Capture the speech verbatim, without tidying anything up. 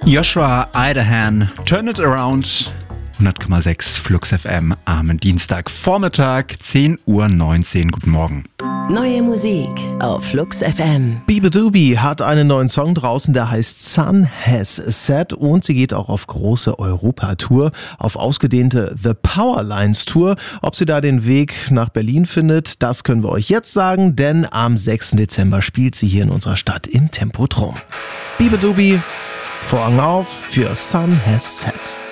Joshua Idahan, Turn It Around, hundert Komma sechs Flux F M am Dienstagvormittag, zehn Uhr neunzehn. Guten Morgen. Neue Musik auf Flux F M. Beabadoobee hat einen neuen Song draußen, der heißt Sun Has Set, und sie geht auch auf große Europatour, auf ausgedehnte The Powerlines Tour. Ob sie da den Weg nach Berlin findet, das können wir euch jetzt sagen, denn am sechsten Dezember spielt sie hier in unserer Stadt im Tempodrom. Beabadoobee, Vorhang auf für Sun Has Set.